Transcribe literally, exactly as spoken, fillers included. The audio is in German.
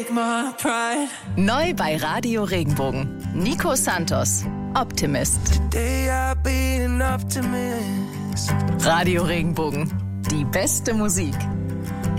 take my pride. Neu bei Radio Regenbogen. Nico Santos, Optimist. Today I'll be an optimist. Radio Regenbogen. Die beste Musik.